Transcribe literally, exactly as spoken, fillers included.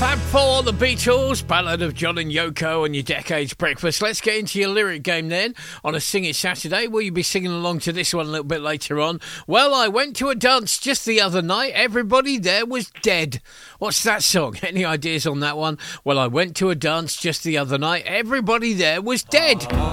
Fab Four, The Beatles, Ballad of John and Yoko on your Decades Breakfast. Let's get into your lyric game then on a Sing It Saturday. Will you be singing along to this one a little bit later on? Well, I went to a dance just the other night. Everybody there was dead. What's that song? Any ideas on that one? Well, I went to a dance just the other night. Everybody there was dead.